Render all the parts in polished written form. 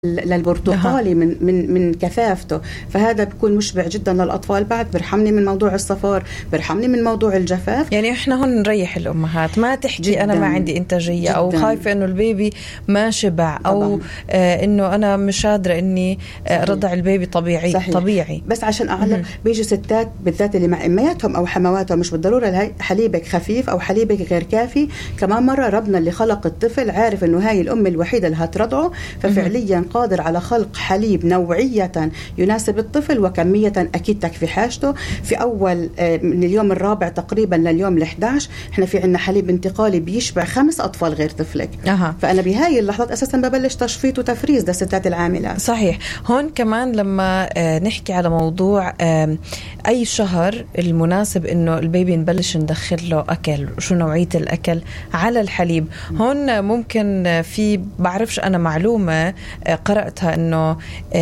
للبرتقالي من كثافته، فهذا بيكون مشبع جدا للأطفال. بعد برحمني من موضوع الصفار، برحمني من موضوع الجفاف. يعني احنا هون نريح الأمهات، ما تحكي أنا ما عندي إنتاجية جداً، أو خايفة إنه البيبي ما شبع، أو إنه أنا مش قادرة إني رضع البيبي طبيعي. بس عشان أعلم، بيجوا ستات بالذات اللي مع أمياتهم أو حمواتهم مش بالضرورة حليبك خفيف أو حليبك غير كافي. كمان مرة ربنا اللي خلق الطفل عارف إنه هاي الأم الوحيدة اللي هترضعه، ففعليا قادر على خلق حليب نوعية يناسب الطفل وكمية أكيد تكفي حاجته. في أول من اليوم الرابع تقريبا لليوم ال11 إحنا في عنا حليب انتقالي بيشبع 5 أطفال غير طفلك. فأنا بهاي اللحظات أساسا ببلش تشفيط وتفريز للستات العاملات. صحيح. هون كمان لما نحكي على موضوع أي شهر المناسب إنه البيبي نبلش ندخل له أكل، شو نوعية الأكل على الحليب. هون ممكن في بعرفش أنا معلومة قرأتها إنه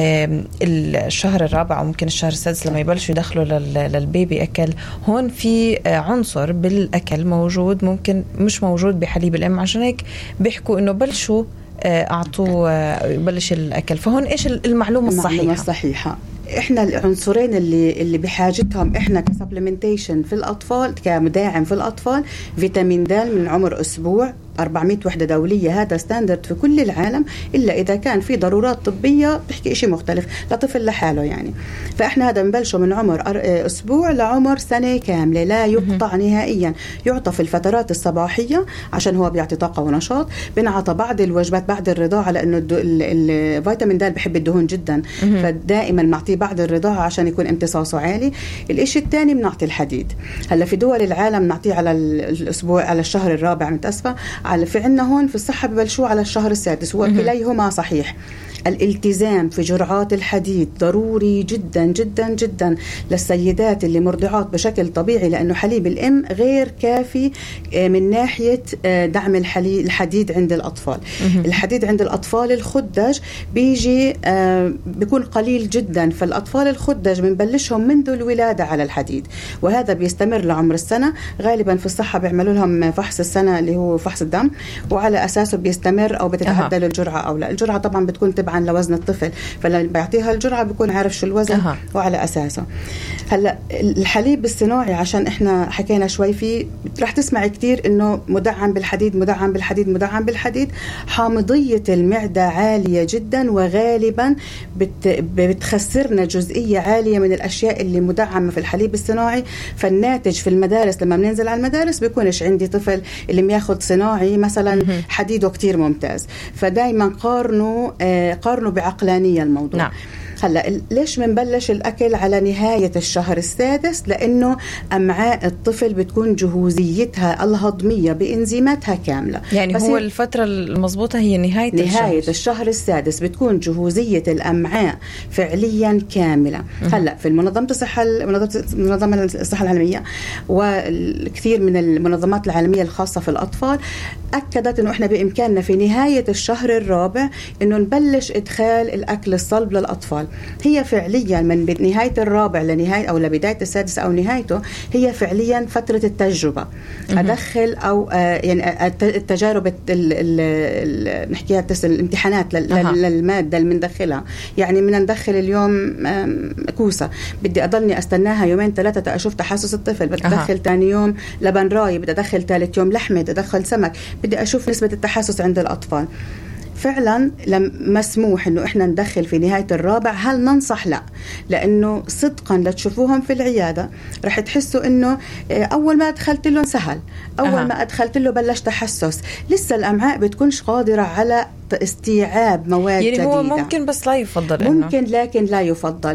الشهر الرابع أو ممكن الشهر السادس لما يبلشوا يدخلوا للبيبي أكل، هون في عنصر بالأكل موجود ممكن مش موجود بحليب الأم، عشان هيك بيحكوا إنه بلشوا أعطوه يبلش الأكل. فهون إيش المعلومة الصحيحة؟ احنا العنصرين اللي بحاجتهم احنا كسبلمنتيشن في الاطفال، كمداعم في الاطفال، فيتامين د من عمر اسبوع 400 وحدة دولية، هذا ستاندرد في كل العالم، إلا إذا كان في ضرورات طبية بحكي إشي مختلف لطفل لحاله يعني. فإحنا هذا نبلشه من عمر أسبوع لعمر سنة كاملة، لا يقطع نهائيا. يعطى في الفترات الصباحية عشان هو بيعطي طاقة ونشاط، بنعطى بعد الوجبات بعد الرضاعة، لأنه الفيتامين د بحب الدهون جدا، فدائما نعطيه بعد الرضاعة عشان يكون امتصاصه عالي. الإشي الثاني بنعطي الحديد. هلا في دول العالم نعطيه على الأسبوع، على الشهر الرابع متأسفة، في عنا هون في الصحة ببلشوا على الشهر السادس، وكليهما صحيح. الالتزام في جرعات الحديد ضروري جدا جدا جدا للسيدات اللي مرضعات بشكل طبيعي، لأنه حليب الأم غير كافي من ناحية دعم الحديد عند الأطفال. الحديد عند الأطفال الخدج بيجي بيكون قليل جدا، فالأطفال الخدج بنبلشهم منذ الولادة على الحديد، وهذا بيستمر لعمر السنة. غالبا في الصحة بيعملوا لهم فحص السنة اللي هو فحص الدم، وعلى أساسه بيستمر أو بتتعدل الجرعة أو لا. الجرعة طبعا بتكون عن لوزن الطفل، فلما بيعطيها الجرعة بيكون عارف شو الوزن وعلى أساسه. هلا الحليب الصناعي عشان إحنا حكينا شوي فيه، رح تسمع كتير إنه مدعم بالحديد مدعم بالحديد مدعم بالحديد. حامضية المعدة عالية جدا، وغالبا بتخسرنا جزئية عالية من الأشياء اللي مدعمة في الحليب الصناعي. فالناتج في المدارس لما بننزل على المدارس بيكونش عندي طفل اللي بياخد صناعي مثلا حديده كتير ممتاز. فدايما قارنوا بعقلانية الموضوع. نعم. هلا ليش منبلش الأكل على نهاية الشهر السادس؟ لأنه أمعاء الطفل بتكون جهوزيتها الهضمية بإنزيماتها كاملة. يعني هو الفترة المضبوطة هي نهاية الشهر السادس بتكون جهوزية الأمعاء فعليا كاملة. هلا في منظمة الصحة العالمية والكثير من المنظمات العالمية الخاصة في الأطفال أكدت إنه إحنا بإمكاننا في نهاية الشهر الرابع إنه نبلش إدخال الأكل الصلب للأطفال. هي فعليا من نهاية الرابع لنهاية أو لبداية السادس أو نهايته هي فعليا فترة التجربة. أدخل أو يعني التجارب نحكيها الامتحانات للمادة اللي مندخلها. يعني من ندخل اليوم كوسة، بدي أضلني أستناها 2-3 أشوف تحسس الطفل. بدي أدخل تاني يوم لبن راي، بدي أدخل ثالث يوم لحمة، بدي أدخل سمك، بدي أشوف نسبة التحسس عند الأطفال. فعلا مسموح انه احنا ندخل في نهاية الرابع. هل ننصح؟ لا، لانه صدقا لتشوفوهم في العيادة رح تحسوا انه اول ما ادخلت له سهل، اول ما ادخلت له بلش تحسس، لسه الامعاء بتكونش قادرة على استيعاب مواد يعني جديدة. هو ممكن بس لا يفضل ممكن لكن لا يفضل.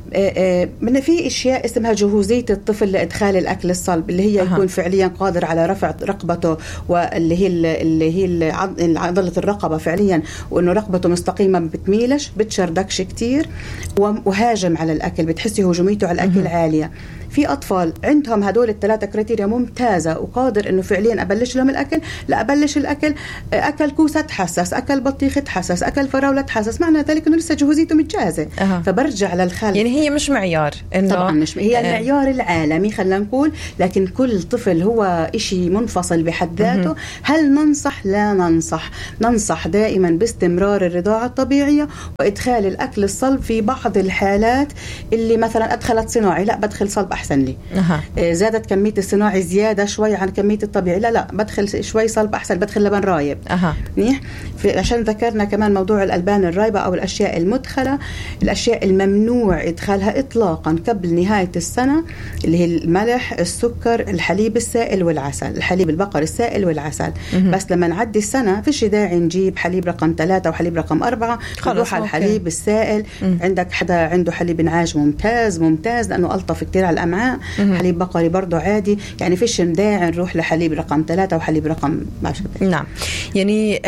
من في اشياء اسمها جهوزية الطفل لادخال الاكل الصلب، اللي هي يكون فعليا قادر على رفع رقبته، واللي هي عضلة الرقبة فعليا، وانه رقبته مستقيمة ما بتميلش، بتشردكش كتير، وهاجم على الاكل، بتحسي هجوميته على الاكل عالية. في أطفال عندهم هدول الثلاثة كريتيريا ممتازة وقادر إنه فعليا أبلش لهم الأكل، لا أبلش الأكل أكل كوسة تحسس، أكل بطيخ تحسس، أكل فراولة تحسس، معنى ذلك إنه لسه جهوزيته متجهزة. فبرجع للخلف. يعني هي مش معيار إنه طبعا مش هي المعيار العالمي خلينا نقول، لكن كل طفل هو إشي منفصل بحد ذاته. هل ننصح؟ لا ننصح دائما باستمرار الرضاعة الطبيعية وإدخال الأكل الصلب في بعض الحالات اللي مثلا أدخلت صناعي، لا بدخل صلب أحسن لي. زادت كمية الصناعي زيادة شوي عن كمية الطبيعي، لا بدخل شوي صلب أحسن، بدخل لبن رايب. منيح. عشان ذكرنا كمان موضوع الألبان الرايبة أو الأشياء المدخلة، الأشياء الممنوع إدخالها إطلاقا قبل نهاية السنة اللي هي الملح، السكر، الحليب السائل والعسل، الحليب البقر السائل والعسل. بس لما نعدي السنة فيش داعي نجيب حليب رقم 3 وحليب رقم 4، نروح على الحليب السائل. عندك حدا عنده حليب نعاج ممتاز لأنه ألطف كتير على الأمعاء. حليب بقري برضو عادي، يعني فيش داعي نروح لحليب رقم 3 وحليب رقم 10. نعم. يعني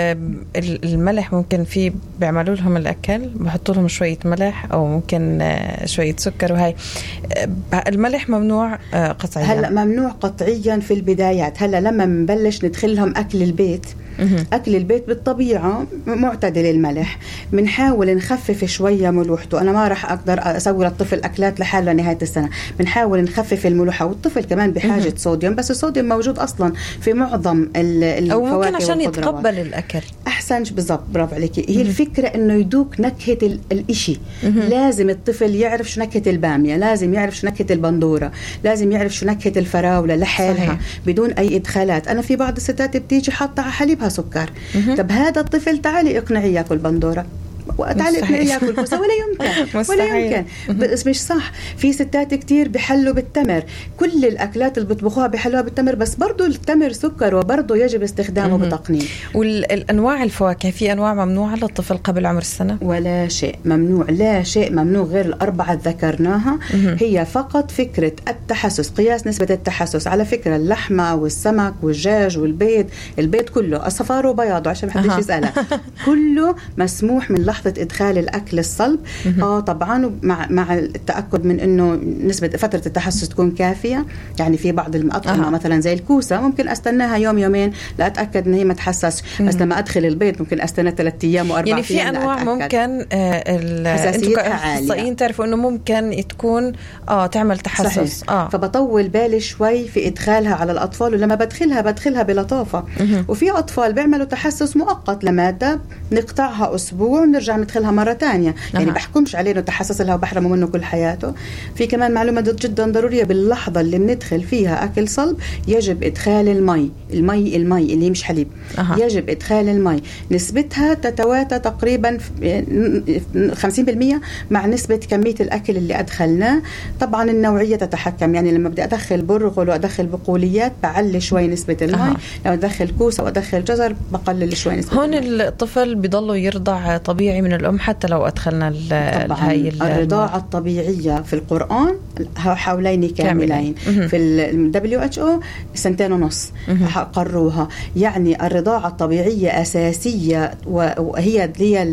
الملح ممكن في بيعملوا لهم الأكل بحطوا لهم شوية ملح أو ممكن شوية سكر، وهي الملح ممنوع قطعيا. هلأ ممنوع قطعيا في البدايات. هلأ لما نبلش ندخل لهم أكل البيت، أكل البيت بالطبيعة معتدل الملح، بنحاول نخفف شوية ملوحته. أنا ما راح أقدر أسوي للطفل أكلات لحاله لنهاية السنة، بنحاول نخفف الملوحة. والطفل كمان بحاجة صوديوم، بس الصوديوم موجود أصلا في معظم الفواكه أو ممكن عشان يتقبل الأكل. أحسن بالضبط، برافو عليكي. هي الفكرة إنه يدوك نكهة الإشي. لازم الطفل يعرف شو نكهة البامية، لازم يعرف شو نكهة البندورة، لازم يعرف شو نكهة الفراولة لحالها بدون أي إدخالات. أنا في بعض الستات بتيجي حاطة على حليبها سكر. طب هذا الطفل تعالي اقنعي ياكل بندورة، وتعالي اقنعي ياكل كوسة، ولا يمكن بس مش صح. في ستات كتير بحلوا بالتمر، كل الأكلات اللي بتطبخوها بحلوها بالتمر، بس برضو التمر سكر وبرضو يجب استخدامه بتقنين. والأنواع الفواكه في أنواع ممنوعة للطفل قبل عمر السنة؟ ولا شيء ممنوع، لا شيء ممنوع غير الأربعة ذكرناها. هي فقط فكرة التحسس، قياس نسبة التحسس. على فكرة اللحمة والسمك والدجاج والبيض، البيض كله أصفاره وبياضه عشان محدش يسألها، كله مسموح من لحظة إدخال الأكل الصلب. طبعا مع التأكد من إنه نسبة فترة التحسس تكون كافية. يعني في بعض الأطعمة مثلا زي الكوسة ممكن أستناها يومين لا أتأكد إن هي ما تحسس، بس لما أدخل البيض ممكن أستنى 3 أيام و4 أيام. يعني في أنواع ممكن الأخصائيين تعرفوا إنه ممكن تكون تعمل تحسس. فبطول بالي شوي في إدخالها على الأطفال، ولما بدخلها بلطافة. وفي أطفال بيعملوا تحسس مؤقت لمادة، نقطعها أسبوع ونرجع ندخلها مرة تانية. يعني بحكمش عليه إنه تحسس لها وبحرمه منه كل حياته. في كمان معلومة جدا ضرورية، باللحظة اللي بندخل فيها أكل صلب يجب إدخال المي اللي مش حليب. يجب إدخال المي، نسبتها تتواتى تقريبا 50% مع نسبة كمية الأكل اللي أدخلناه. طبعا النوعية تتحكم، يعني لما بدي أدخل برغل وأدخل بقوليات بعلي شوي نسبة المي، لو أدخل كوسة وأدخل جزر بقلل شوي نسبة هون المي. الطفل بيضله يرضع طبيعي من الأم حتى لو أدخلنا هاي الرضاعة الطبيعية في القرآن حولين كاملين. في ال WHO 2.5 قروها. يعني الرضاعة الطبيعية أساسية، وهي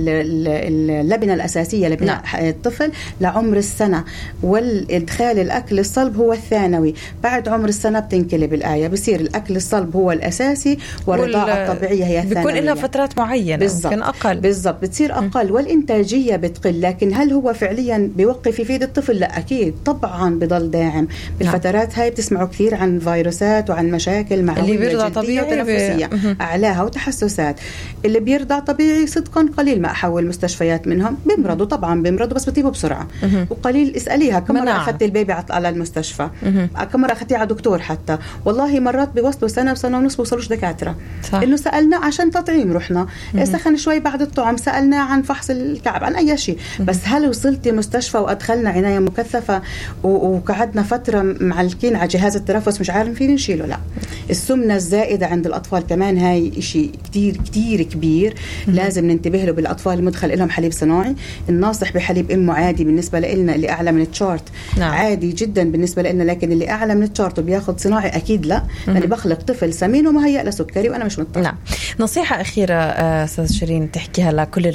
اللبنة الأساسية لبناء الطفل لعمر السنة، والإدخال الأكل الصلب هو الثانوي. بعد عمر السنة بتنقلب الآية، بصير الأكل الصلب هو الأساسي والرضاعة الطبيعية هي الثانوية. بيكون لها فترات معينة، ممكن أقل. بالضبط، بتصير أقل والإنتاجية بتقل. لكن هل هو فعليا بيوقف يفيد الطفل؟ لا أكيد طبعا بضل داعم. بالفترات هاي بتسمعوا كثير عن فيروسات وعن مشاكل معوية جلدية وتنفسية أعلاها وتحسسات. اللي بيرضع طبيعي صدقا قليل ما أحول مستشفيات منهم، بيمرضوا طبعا بيمرضوا بس بيطيبوا بسرعة. وقليل اسأليها كم مرة أخذت البيبي على المستشفى، كم مرة أخذتيه على دكتور. حتى والله مرات بيوصلوا سنة وسنة ونص بيوصلوش دكاترة، إنه سألنا عشان تطعيم، رحنا سخن شوي بعد الطعم، سألنا عن فحص الكعب، عن أي شيء. بس هل وصلتي مستشفى وأدخلنا عناية مكثفة وقعدنا فترة معلقين على جهاز التنفس مش عارفين نشيله؟ لا. السمنة الزائدة عند الأطفال كمان هاي شيء كتير كتير كبير، لازم ننتبه له. بالأطفال المدخل لهم حليب صناعي، الناصح بحليب أمه عادي بالنسبة لنا اللي أعلى من التشارت. عادي جدا بالنسبة لنا، لكن اللي أعلى من التشارت وبياخد صناعي أكيد لا، لأني بخلق طفل سمين ومهيأ لسكري وأنا مش مضطر. نعم. نصيحة أخيرة أستاذ شيرين تحكيها لكل الأمهات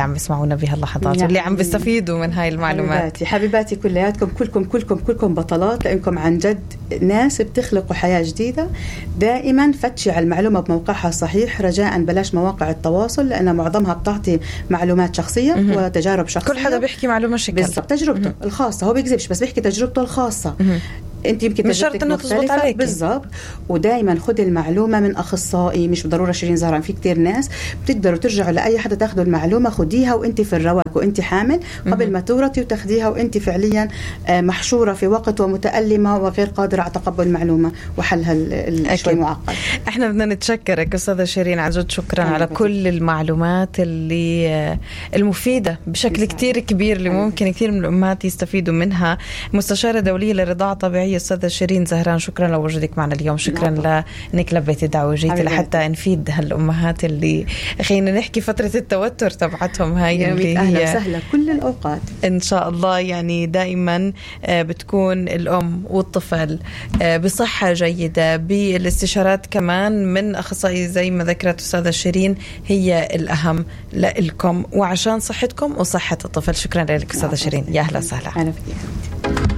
عم بيسمعونا بهاللحظات واللي عم بيستفيدوا من هاي المعلومات. حبيباتي كلياتكم كلكم بطلات، لأنكم عن جد ناس بتخلقوا حياة جديدة. دائما فتشي على المعلومة بموقعها الصحيح، رجاء بلاش مواقع التواصل لأن معظمها بتعطي معلومات شخصية وتجارب شخصية. كل حدا بيحكي معلومة شكل بالضبط، تجربته الخاصة، هو بيكذبش بس بيحكي تجربته الخاصة. انت يمكن تجربتك مختلفة بالضبط. ودائما خذ المعلومه من اخصائي، مش بالضروره شيرين زهران، في كتير ناس بتقدروا ترجعوا لاي حدا تاخذوا المعلومه، خديها وانت في الرواق وانت حامل قبل ما تورطي، وتاخذيها وانت فعليا محشوره في وقت ومتالمه وغير قادره على تقبل المعلومه وحلها شوي معقد. احنا بدنا نتشكرك استاذه شيرين، عن جد شكرا على كل المعلومات اللي المفيده بشكل كتير كبير اللي ممكن كثير من الامهات يستفيدوا منها. مستشاره دوليه للرضاعه الطبيعيه استاذه شيرين زهران، شكرا لوجودك معنا اليوم، شكرا لانك لبيتي الدعوه وجيتي لحتى نفيد هالامهات اللي خلينا نحكي فتره التوتر تبعتهم هاي اللي هي سهله كل الاوقات ان شاء الله. يعني دائما بتكون الام والطفل بصحه جيده، بالاستشارات كمان من اخصائي زي ما ذكرت استاذه شيرين هي الاهم لكم وعشان صحتكم وصحه الطفل. شكرا لك استاذه شيرين، يا اهلا وسهلا.